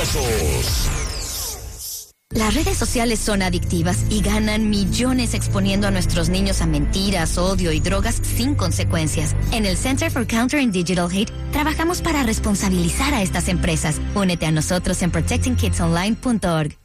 peligrosos. Las redes sociales son adictivas y ganan millones exponiendo a nuestros niños a mentiras, odio y drogas sin consecuencias. En el Center for Countering Digital Hate trabajamos para responsabilizar a estas empresas. Únete a nosotros en protectingkidsonline.org.